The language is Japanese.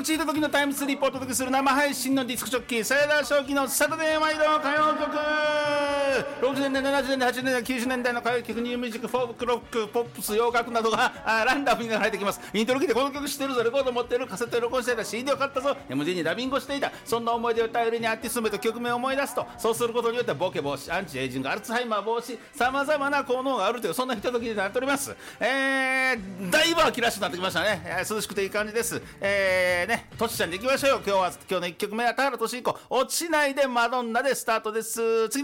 ちいた時のタイムスリップをお届けする生配信のディスクジョッキー、サイダー正気のサタデー毎度歌謡曲。60年代、70年代、80年代、90年代の歌謡曲、ニューミュージック、フォーク、ロック、ポップス、洋楽などがランダムに流れてきます。イントロ聞いてこの曲知ってるぞ、レコード持ってる、カセット録音していた、CD を買ったぞ、MD にダビングをしていた、そんな思い出を頼りにアーティスト名と曲名を思い出すと、そうすることによってボケ防止、アンチエイジング、アルツハイマー防止、さまざまな効能があるという、そんなひとときになっております。だいぶ秋らしくなってきましたね。涼しくていい感じです。トシちゃんでいきましょうよ。今日の1曲目は田原俊彦、落ちないでマドンナでスタートです。次の